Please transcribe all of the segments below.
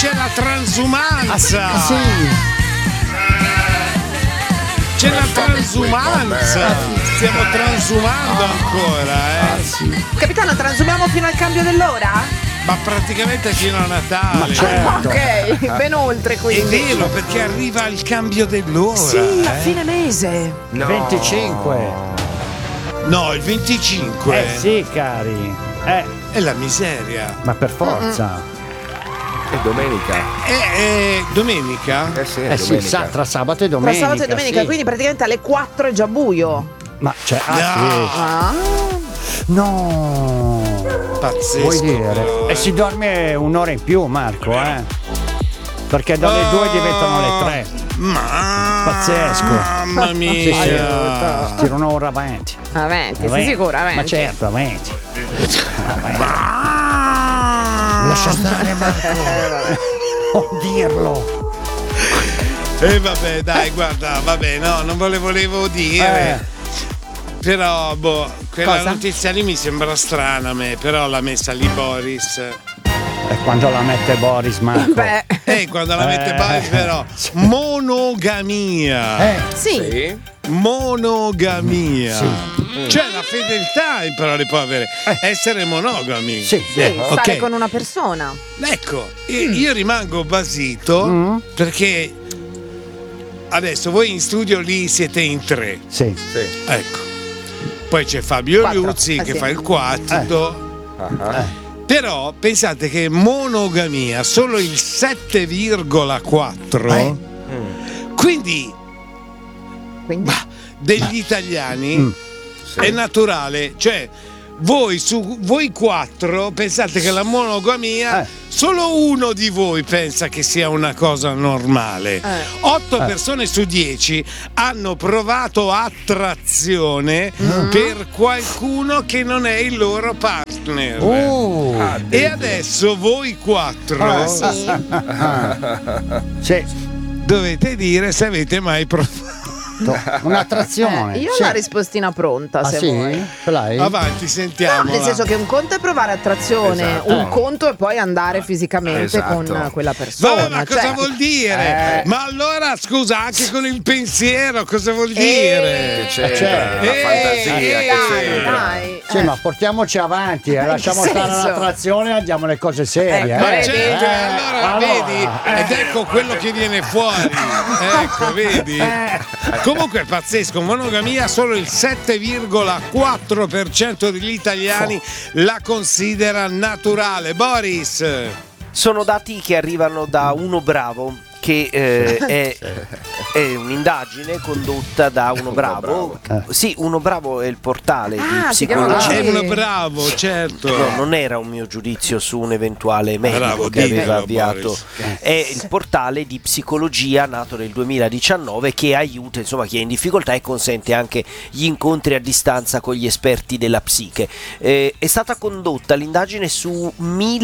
c'è la transumanza. Sì. C'è la transumanza. Stiamo transumando ancora, Sì. Capitano, transumiamo fino al cambio dell'ora? Ma praticamente fino a Natale. Ma certo. Ok, ben oltre È quindi. vero, perché arriva il cambio dell'ora. Sì, a fine mese. No. 25. No, il 25. Sì, cari. È la miseria. Ma per forza. È domenica. È domenica? Sì, Eh sì, tra sabato e domenica. Tra sabato e domenica, sì. quindi praticamente alle 4 è già buio. Ma c'è. No. Ah. No. Pazzesco. Vuoi dire? però, E si dorme un'ora in più, Marco, Perché dalle 2 diventano le 3. Ma Pazzesco. Mamma Sì, mia. sì. Tiro un'ora avanti. Avanti, sei sicuro? Avanti. Ma certo, avanti. Ma... Lascia stare, Marco. Non dirlo. E vabbè, dai, guarda, vabbè, no, non ve le volevo dire. Però, quella Cosa? notizia lì mi sembra strana a me, però l'ha messa lì Boris. E quando la mette Boris, Marco. Beh, Quando la mette Boris, però. Monogamia. sì. Monogamia. Cioè la fedeltà in parole povere. Essere monogami. Sì. Sì, ok. stare con una persona. Ecco, io rimango basito perché adesso voi in studio lì siete in 3. Sì. Ecco. Poi c'è Fabio 4. Liuzzi che Sì. fa il quarto. Però pensate che monogamia solo il 7,4. Quindi degli italiani è naturale, cioè voi 4 pensate che la monogamia solo uno di voi pensa che sia una cosa normale. 8 persone su 10 hanno provato attrazione per qualcuno che non è il loro partner. E adesso voi 4 Sì. dovete dire se avete mai provato. Un'attrazione. Io ho sì. la rispostina pronta, Ah, se sì? vuoi. Ce l'hai? Avanti, sentiamo. No, nel senso che un conto è provare attrazione, Esatto. un conto è poi andare fisicamente Esatto. con quella persona. Vabbè, ma cosa cioè. vuol dire? Ma allora scusa, anche con il pensiero cosa vuol dire? C'è certo. la fantasia che dai, c'entra. dai. Sì, ma portiamoci avanti, lasciamo stare senso? l'attrazione e andiamo alle cose serie. Ma Vedi? certo, allora vedi, ed ecco quello che viene fuori. Ecco, vedi? Comunque è pazzesco, monogamia solo il 7,4% degli italiani la considera naturale. Boris. Sono dati che arrivano da Uno Bravo, che è un'indagine condotta da Uno Bravo. Sì, Uno Bravo è il portale di si chiama psicologia. così. È uno bravo, certo. No, non era un mio giudizio su un eventuale medico Bravo, che aveva dillo, avviato. Boris. È il portale di psicologia nato nel 2019 che aiuta, insomma, chi è in difficoltà e consente anche gli incontri a distanza con gli esperti della psiche. È stata condotta l'indagine su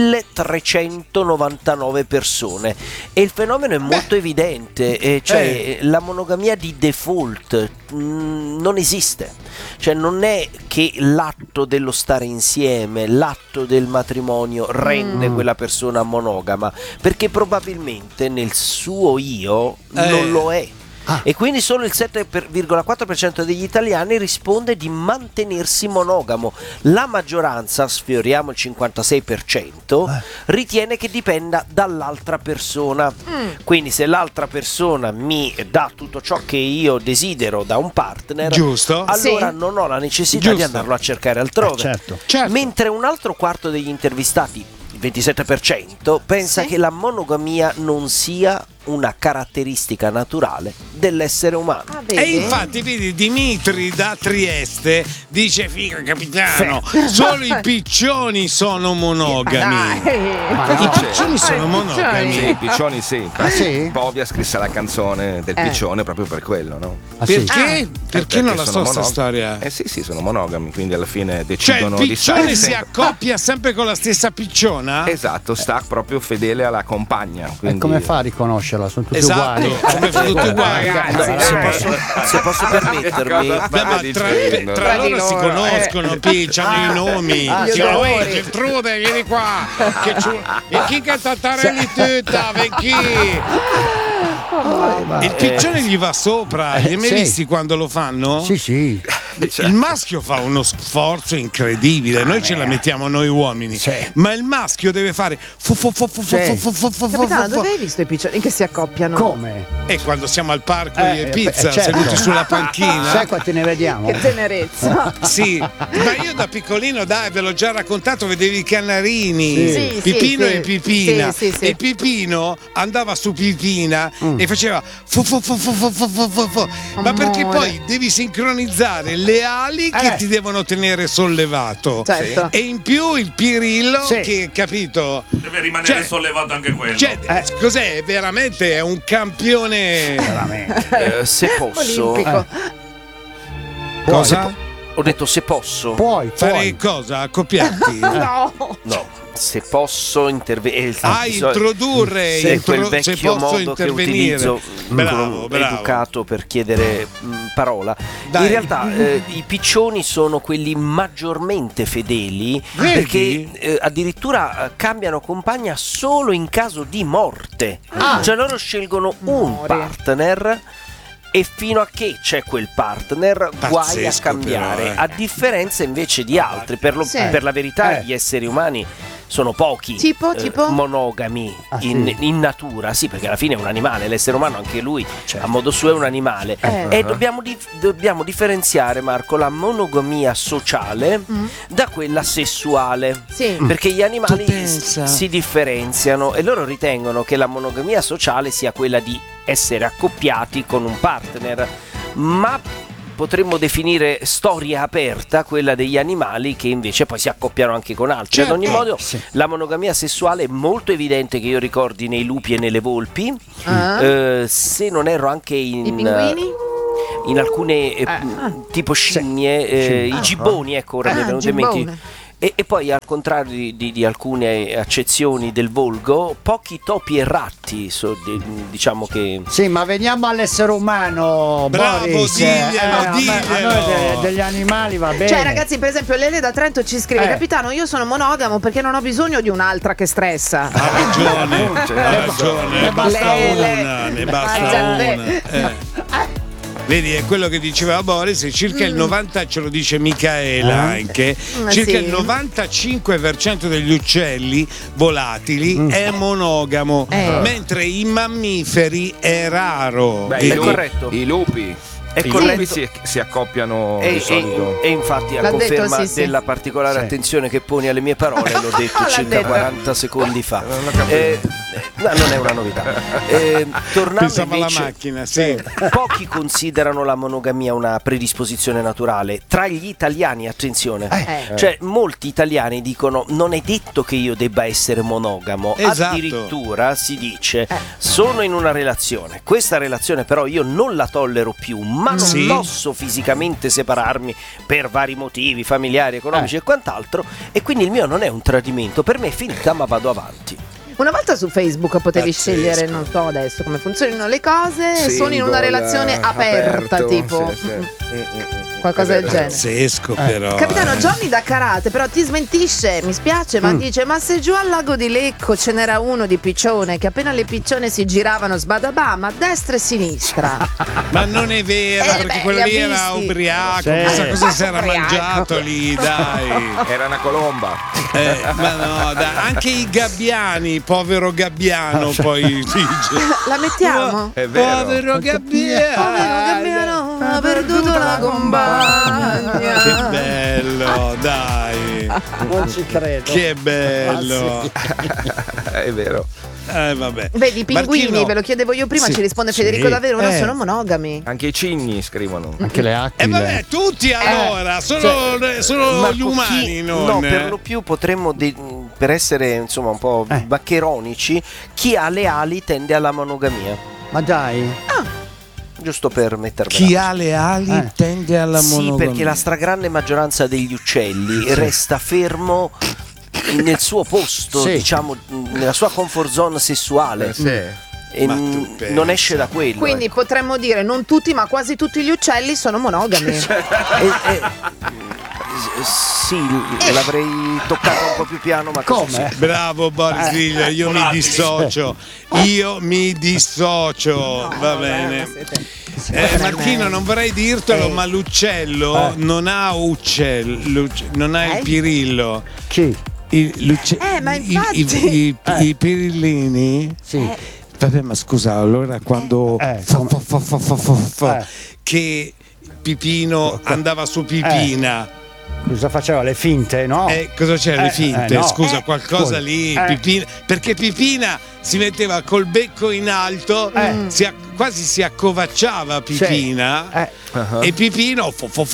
1399 persone e il fenomeno è molto evidente, cioè la monogamia di default non esiste, cioè non è che l'atto dello stare insieme, l'atto del matrimonio rende quella persona monogama, perché probabilmente nel suo io non lo è. E quindi solo il 7,4% degli italiani risponde di mantenersi monogamo. La maggioranza, sfioriamo il 56%, ritiene che dipenda dall'altra persona. Quindi se l'altra persona mi dà tutto ciò che io desidero da un partner, Giusto. allora Sì. non ho la necessità di andarlo a cercare altrove. Certo. Mentre un altro quarto degli intervistati, il 27%, pensa che la monogamia non sia una caratteristica naturale dell'essere umano. Ah, E vedi? infatti vedi Dimitri da Trieste dice: figa capitano, solo i piccioni sono monogami. I piccioni sono monogami. Sì, i piccioni sì. Ah, sì? Povia scrisse la canzone del piccione proprio per quello, no? Ah, sì? Perché? Perché non la so sono sta monogami. storia? Sì, sono monogami, quindi alla fine Cioè il decidono di stare piccione si sempre. accoppia sempre con la stessa picciona? Esatto, sta proprio fedele alla compagna. E Quindi... come fa a riconoscerla metterla, sono tutti Esatto, uguali. sono tutti uguali. Se posso permettermi, Tra loro si conoscono, hanno i nomi. Gertrude, vieni qua. E chi cantattarelli tutta, ven chi? Il piccione gli va sopra, li hai mai visti quando lo fanno? Sì. Il maschio fa uno sforzo incredibile, noi ce la mettiamo noi uomini, ma il maschio deve fare Capitano, dove hai visto i piccioni che si accoppiano? Come? E quando siamo al parco e pizza, certo. seduti sulla panchina. Sai quanti ne vediamo? Che tenerezza. Sì, ma io da piccolino, dai, ve l'ho già raccontato, vedevi i canarini, Sì, Pipino sì, e Pipina. sì. E Pipino andava su Pipina e faceva ma perché poi devi sincronizzare le ali che ti devono tenere sollevato. Certo. E in più il pirillo che, capito? Deve rimanere sollevato anche quello. Cos'è? Veramente è un campione. se posso, Olimpico. Cosa? ho detto se posso. Puoi. Fare cosa? Accoppiarti? No, se posso intervenire. Introdurre quel se vecchio posso modo che intervenire. utilizzo, Bravo. educato per chiedere parola. Dai. In realtà i piccioni sono quelli maggiormente fedeli, Vedi? perché addirittura cambiano compagna solo in caso di morte. Cioè loro scelgono un partner e fino a che c'è quel partner guai a cambiare, però, a differenza invece di altri. Per la verità gli esseri umani sono pochi Tipo? monogami in natura, sì, perché alla fine è un animale, l'essere umano anche lui a modo suo è un animale, e dobbiamo differenziare, Marco, la monogamia sociale da quella sessuale, perché gli animali si differenziano e loro ritengono che la monogamia sociale sia quella di essere accoppiati con un partner, ma potremmo definire storia aperta quella degli animali che invece poi si accoppiano anche con altri. Ad ogni modo la monogamia sessuale è molto evidente, che io ricordi, nei lupi e nelle volpi, se non erro anche I pinguini? in alcune tipo scimmie, i gibboni, ecco, ora mi è venuto in mente. E poi, al contrario di alcune accezioni del volgo, pochi topi e ratti, diciamo che... Sì, ma veniamo all'essere umano. Bravo, Boris. diglielo. A noi degli animali va bene. Cioè, ragazzi, per esempio, Lele da Trento ci scrive: Capitano, io sono monogamo perché non ho bisogno di un'altra che stressa. Ha ragione, ne basta una, ne basta una. Vedi, è quello che diceva Boris, circa il 90%, ce lo dice Michaela anche, circa il 95% degli uccelli volatili è monogamo, mentre i mammiferi è raro. Beh, è corretto. I lupi. È I corretto. lupi si accoppiano di solito. E infatti, a L'ha conferma detto, della particolare attenzione che poni alle mie parole, l'ho detto circa 40 secondi fa. No, non è una novità. Tornando Pensavo alla invece, macchina, sì. pochi considerano la monogamia una predisposizione naturale. Tra gli italiani, attenzione, cioè molti italiani dicono: non è detto che io debba essere monogamo. Esatto. Addirittura si dice: sono in una relazione, questa relazione però io non la tollero più, ma non posso fisicamente separarmi per vari motivi familiari, economici e quant'altro, e quindi il mio non è un tradimento, per me è finita, ma vado avanti. Una volta su Facebook potevi scegliere, non so adesso come funzionano le cose, sono in una relazione aperta, tipo qualcosa del genere. Pazzesco, però. Capitano, Johnny da Karate però ti smentisce, mi spiace, ma dice: ma se giù al lago di Lecco ce n'era uno di piccione che appena le piccione si giravano sbadabam a destra e sinistra. Ma non è vero, perché quello lì era ubriaco, chissà cosa si era mangiato lì, dai. Era una colomba. Ma no, dai, anche i gabbiani, povero gabbiano, poi dice. La mettiamo? È vero. Povero gabbiano, ha perduto la compagna. Che bello, dai. Non ci credo. Che bello. È vero. Vabbè. Vedi, i pinguini, Martino, ve lo chiedevo io prima, ci risponde Federico Davvero, non sono monogami. Anche i cigni scrivono. Anche le aquile. vabbè, tutti allora, solo gli umani, no, per lo più potremmo per essere insomma un po' baccheronici, chi ha le ali tende alla monogamia. Ma dai. Giusto per metterla. Chi ha le ali tende alla monogamia. Sì, perché la stragrande maggioranza degli uccelli resta fermo nel suo posto, diciamo, nella sua comfort zone sessuale. E Ma tu non esce da quello. Quindi potremmo dire non tutti, ma quasi tutti gli uccelli sono monogami. Sì, l'avrei toccata un po' più piano, ma così Come? sì. Bravo Boris Viglia, io mi dissocio. Io mi dissocio. Va bene. Marchino, non vorrei dirtelo, ma l'uccello non ha non ha il pirillo. Chi? Ma infatti. I pirillini. Sì. Vabbè, ma scusa, allora quando che Pipino andava su Pipina. Cosa faceva? Le finte, no? Cosa c'era? Le finte? no. Scusa, qualcosa lì. Pipina, perché Pipina si metteva col becco in alto, quasi si accovacciava Pipina. E Pipino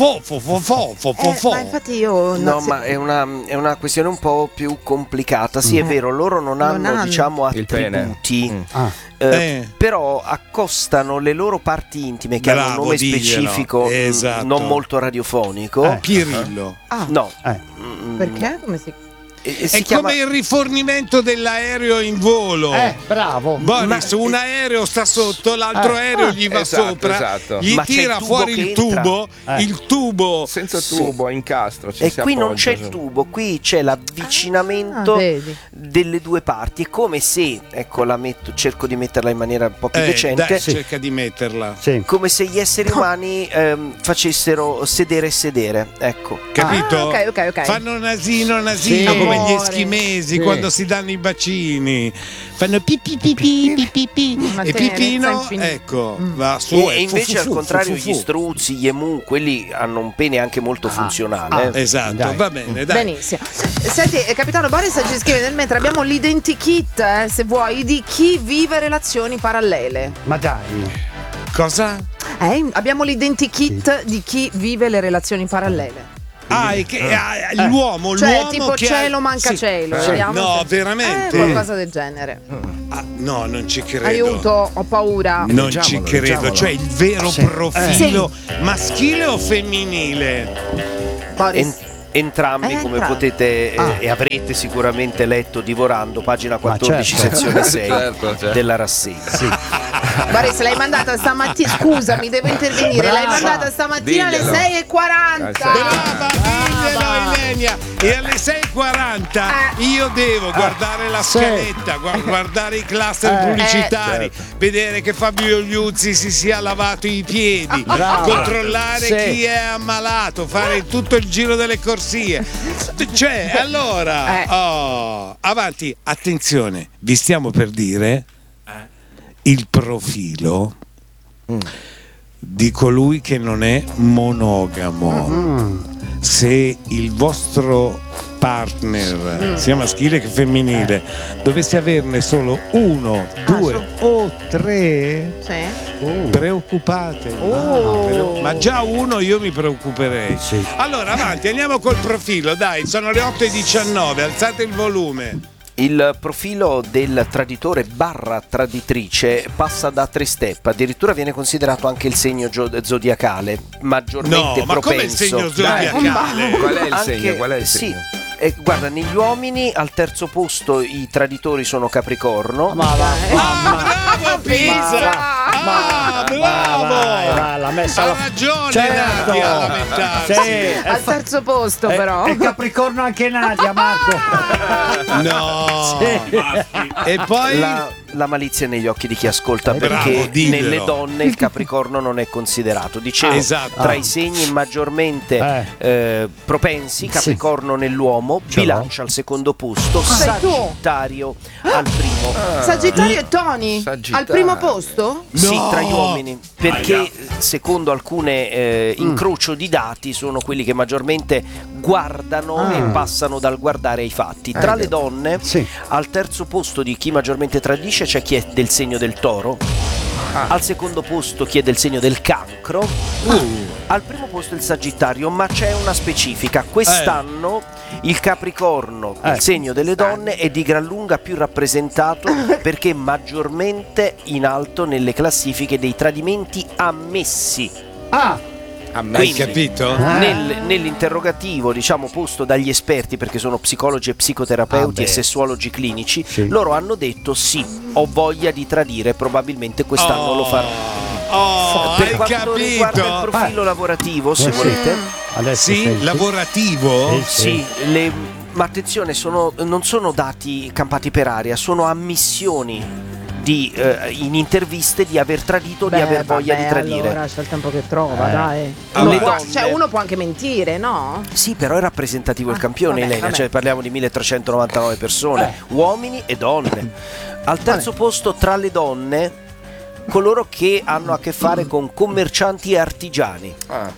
Ma infatti io No, ma è una questione un po' più complicata. Sì, è vero, loro non hanno, diciamo, il pene. attributi. Però accostano le loro parti intime che hanno un nome specifico, esatto. non molto radiofonico. Pirillo. No. Perché? Come si È come il rifornimento dell'aereo in volo. Bravo. Boris, un aereo sta sotto, l'altro aereo gli va sopra, gli Ma c'è tira il tubo fuori che il entra. tubo, il tubo. Senza tubo, a incastro. E qui non c'è il tubo, qui c'è l'avvicinamento vedi. delle due parti. È come se, ecco, cerco di metterla in maniera un po' più decente. Dai, cerca di metterla. Sì. Come se gli esseri umani facessero sedere e sedere, ecco. Capito? Ok. Fanno nasino Sì. come gli Amore. eschimesi Sì. quando si danno i bacini. Fanno pipì. Una E tenerezza Pipino, infinita. ecco, va su. E invece al contrario gli struzzi, gli emu, quelli hanno un pene anche molto funzionale. Esatto, Dai. va bene, dai. Benissimo. Senti, capitano Boris ci scrive nel mentre abbiamo l'identikit, se vuoi, di chi vive relazioni parallele. Ma dai. Cosa? Abbiamo l'identikit di chi vive le relazioni parallele. L'uomo, Cioè, l'uomo tipo che cielo manca cielo. Sì. Vediamo No, se- veramente. qualcosa del genere. No, non ci credo. Aiuto, ho paura. Non ci Leggiamolo, credo, leggiamolo. cioè il vero profilo maschile o femminile? Boris. Entrambi, come entrambi. potete e avrete sicuramente letto divorando, pagina 14, certo. sezione 6 Certo. della rassegna. Boris, l'hai mandata stamattina. Scusami, devo intervenire. L'hai mandata stamattina Diglielo. alle 6:40. Brava, diglielo Ilenia. E alle 6:40 io devo guardare la scaletta, guardare i cluster pubblicitari, vedere che Fabio Liuzzi si sia lavato i piedi, Bravo. controllare Sì. chi è ammalato, fare tutto il giro delle corsie. Cioè, allora, avanti, attenzione, vi stiamo per dire il profilo di colui che non è monogamo. Se il vostro partner, sia maschile che femminile, dovesse averne solo uno, due o tre, Sì. preoccupatevi. Ma già uno io mi preoccuperei. Sì. Allora, avanti, andiamo col profilo, dai, sono le 8:19, alzate il volume. Il profilo del traditore barra traditrice passa da 3 step, addirittura viene considerato anche il segno zodiacale, maggiormente No, ma come il propenso. segno zodiacale? Qual è il Anche- segno? Qual è il sì. segno? Guarda, negli uomini al terzo posto i traditori sono Capricorno. Ma va. Bravo Pisa! Bravo! L'ha messa Ha alla ragione Certo. Nadia a lamentarsi. Sì, Al terzo posto, però. È Capricorno anche Nadia, Marco. No. Sì. E poi La malizia negli occhi di chi ascolta, bravo, perché diglielo. nelle donne il Capricorno non è considerato. Dicevo, Esatto. tra i segni maggiormente propensi, Capricorno nell'uomo, Bilancia al secondo posto, Sei tu. Sagittario al primo. Sagittario e Tony Sagittario. al primo posto? Sì, No. tra gli uomini, perché secondo alcune incrocio di dati sono quelli che maggiormente guardano e passano dal guardare ai fatti. Tra le donne, Sì. al terzo posto di chi maggiormente tradisce c'è chi è del segno del toro, al secondo posto chi è del segno del cancro, al primo posto il Sagittario, ma c'è una specifica. Quest'anno il Capricorno, il segno delle donne, è di gran lunga più rappresentato perché maggiormente in alto nelle classifiche dei tradimenti ammessi. Hai capito? Nell'interrogativo, diciamo, posto dagli esperti, perché sono psicologi e psicoterapeuti e sessuologi clinici, loro hanno detto sì, ho voglia di tradire, probabilmente quest'anno lo farò. Per hai quanto capito? riguarda il profilo lavorativo, se volete, Sì, lavorativo? sì, ma attenzione, non sono dati campati per aria, sono ammissioni in interviste di aver tradito, di aver voglia di tradire. Allora c'è il tempo che trova, dai. Uno può anche mentire, no? Sì, però è rappresentativo il campione, vabbè, Ilenia, vabbè. cioè parliamo di 1399 persone, uomini e donne. Al terzo posto tra le donne, coloro che hanno a che fare con commercianti e artigiani.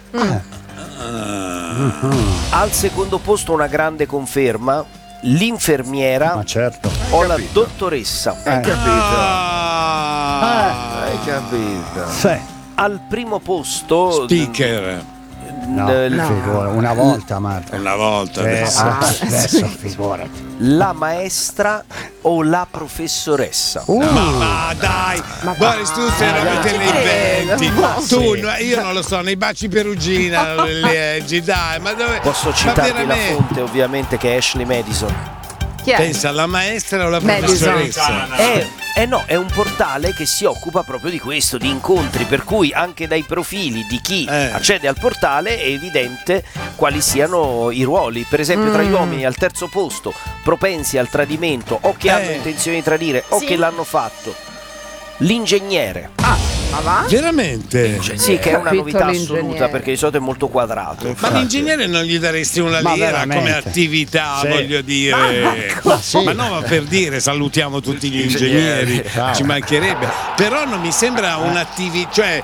Al secondo posto una grande conferma, l'infermiera Ma certo. o la dottoressa. Hai capito? Hai Eh. capito? Sì. Al primo posto Speaker. No, figura, una volta, Marco. Una volta. Adesso figurati. la maestra o la professoressa. Ma dai, Boris, tu sei veramente nei inventi. Tu, io non lo so, nei baci Perugina le leggi, dai, ma dove? Posso ma citarvi la veramente? fonte, ovviamente, che è Ashley Madison. Chi è? Pensa alla maestra o alla Madison. professoressa? No, è un portale che si occupa proprio di questo, di incontri, per cui anche dai profili di chi accede al portale è evidente quali siano i ruoli. Per esempio, tra gli uomini al terzo posto, propensi al tradimento o che hanno intenzione di tradire o che l'hanno fatto, l'ingegnere. Ma va? Veramente? Sì, che è una Capito, novità l'ingegnere. assoluta, perché di solito è molto quadrato. Ma l'ingegnere non gli daresti una Ma lira veramente? come attività, Sì. voglio dire. Ma no, ma per dire, salutiamo tutti gli ingegneri, ci mancherebbe. Però non mi sembra un'attività, cioè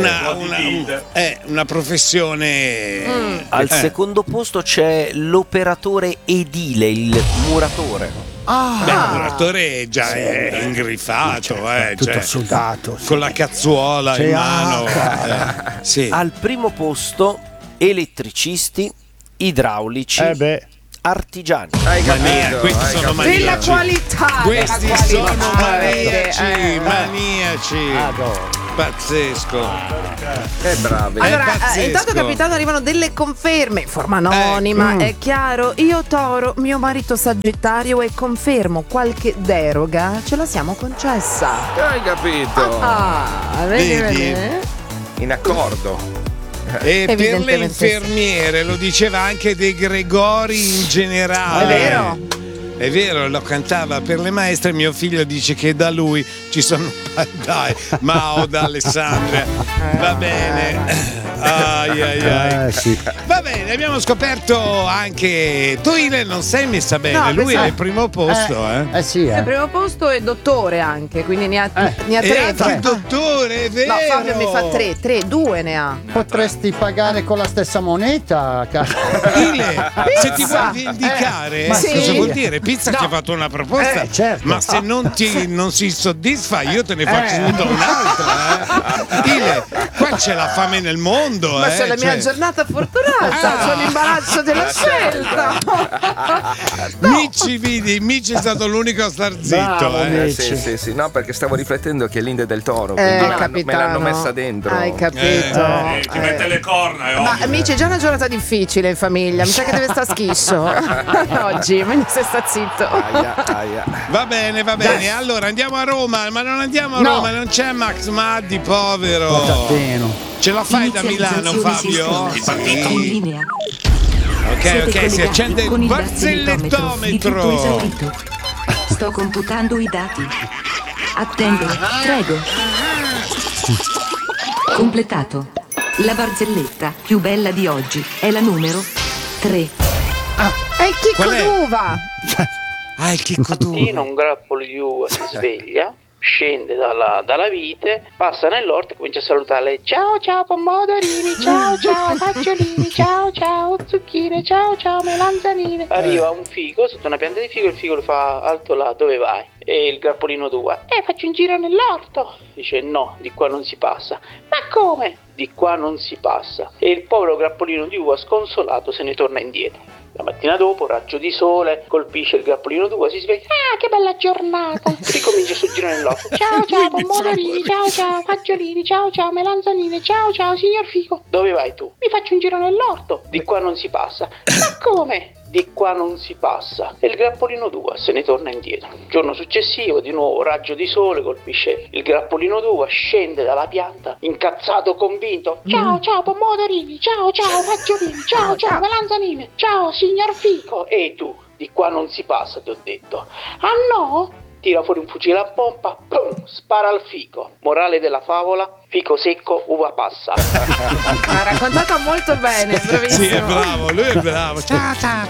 una professione. Al secondo posto c'è l'operatore edile, il muratore. Beh, il muratore già è ingriffato, Tutto cioè, sudato. sì. con la cazzuola Sì, in mano. Sì. Al primo posto elettricisti, idraulici, artigiani. Hai Mania, capito? questi hai sono capito. maniaci. Della qualità. Questi della sono qualità. maniaci. Adoro. Pazzesco. Che bravi. Allora, pazzesco. intanto capitano arrivano delle conferme in forma anonima, è chiaro. Io Toro, mio marito Sagittario e confermo qualche deroga ce la siamo concessa. Hai capito? Vedi, Vedi? In accordo. E per le Evidentemente infermiere lo diceva anche De Gregori in generale. È vero? È vero, lo cantava per le maestre. Mio figlio dice che da lui ci sono. Dai, Mao da Alessandria. Va bene. Ai ai ai. Sì. Va bene, abbiamo scoperto anche. Tu Ile non sei messa bene, No, lui questa- è al primo posto, Sì, Al primo posto è dottore anche, quindi ne ha E tre. anche il dottore, è vero. No, Fabio mi fa due ne ha. Potresti pagare con la stessa moneta, Ile, se ti vuoi vendicare, Ma cosa sì. vuol dire? Pizza ti ha fatto una proposta, certo. ma se non si soddisfa, io te ne faccio un'altra. Ile, qua c'è la fame nel mondo. Ma c'è la mia cioè. giornata fortunata, c'ho l'imbarazzo della scelta. Mici, vedi, Mici è stato l'unico a star zitto. Bravo, Mici. Sì, no, perché stavo riflettendo che è l'Inde del Toro, quindi me l'hanno capitano. messa dentro. Hai capito? Ti mette le corna, è Ma ovvio. amici, è già una giornata difficile in famiglia, mi sa che deve sta schisso oggi, quindi se sta zitto. Aia. Va bene, va bene. Allora andiamo a Roma, ma non andiamo a Roma, non c'è Max Maddi, povero. Tattino. Ce la fai da Milano, Fabio? In linea. Ok, si accende il barzellettometro. Sto computando i dati. Attendo, prego. Completato. La barzelletta più bella di oggi è la numero 3. È il chicco Qual è? d'uva. Ah, il chicco tu. Mattino un grappolo di uva si sveglia, scende dalla vite, passa nell'orto e comincia a salutare. Ciao ciao pomodorini, ciao ciao fagiolini, ciao ciao zucchine, ciao ciao melanzanine. Arriva un figo sotto una pianta di figo, il figo lo fa: alto là, dove vai? E il grappolino d'uva: faccio un giro nell'orto. Dice: no, di qua non si passa. Ma come? Di qua non si passa. E il povero grappolino di uva sconsolato se ne torna indietro. La mattina dopo, raggio di sole, colpisce il grappolino d'uva, si sveglia. Ah, che bella giornata! Ricomincia il suo giro nell'orto. Ciao ciao pomodorini, ciao ciao fagiolini, ciao ciao melanzanine, ciao ciao signor Fico. Dove vai tu? Mi faccio un giro nell'orto. Di qua non si passa. Ma come? Di qua non si passa. E il grappolino 2 se ne torna indietro. Giorno successivo, di nuovo, raggio di sole colpisce il grappolino 2, scende dalla pianta, incazzato, convinto. Ciao, ciao, pomodorini, ciao, ciao, fagiolini, ciao, ciao, melanzanine, ciao, signor Fico. E tu, di qua non si passa, ti ho detto. Ah no? Tira fuori un fucile a pompa, pum, spara al fico. Morale della favola, fico secco, uva passa. Ha raccontato molto bene, bravissimo. Sì, è bravo, lui è bravo. Ciao, ciao,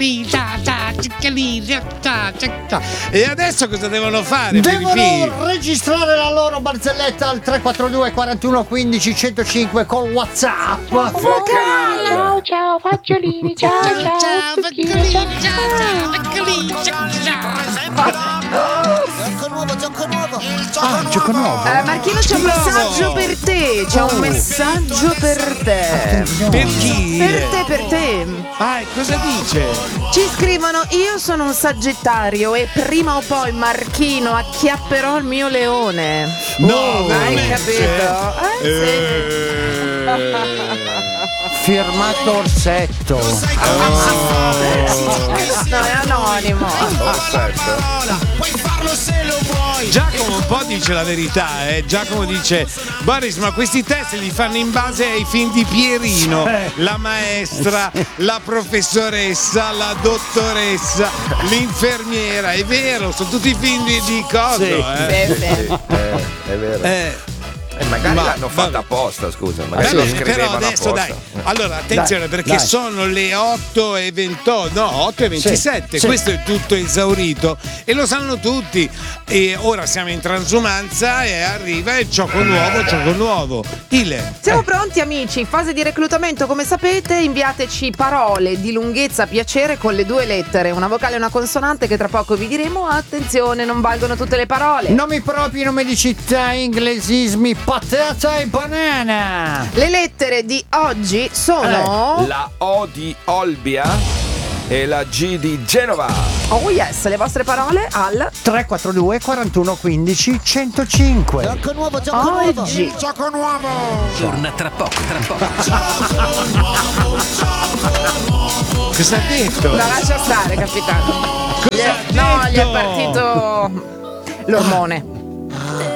e adesso cosa devono fare? Devono registrare la loro barzelletta al 342 41 15 105 con WhatsApp. Ciao, ciao, fagiolini, ciao, ciao, zucchine, ciao, Gioco nuovo. Marchino, c'è un messaggio per te. C'è un messaggio per te. Per chi? Per te. Ah, cosa dice? Ci scrivono: io sono un sagittario e prima o poi Marchino acchiapperò il mio leone. No, hai veramente? capito? Firmato Orsetto. No, è anonimo. Giacomo un po' dice la verità, Giacomo dice: Boris, ma questi test li fanno in base ai film di Pierino, la maestra, la professoressa, la dottoressa, l'infermiera. È vero, sono tutti film di coso, È vero. Magari l'hanno fatta apposta, scusa. Magari lo scrivevano però adesso apposta. dai. Allora attenzione, perché sono le 8:28, no, 8:27. Questo è tutto esaurito e lo sanno tutti. E ora siamo in transumanza e arriva il gioco nuovo. Ile. Siamo pronti, amici. Fase di reclutamento, come sapete, inviateci parole di lunghezza piacere con le 2 lettere, una vocale e una consonante, che tra poco vi diremo. Attenzione, non valgono tutte le parole. Nomi propri, nome di città, inglesismi, patata e banana. Le lettere di oggi sono La O di Olbia e la G di Genova. Oh yes, le vostre parole al 342 41 15 105. Gioco nuovo. oggi. Gioco nuovo. Torna tra poco. Cosa ha detto? No, lascia stare, capitano. Cosa ha detto? No, gli è partito l'ormone.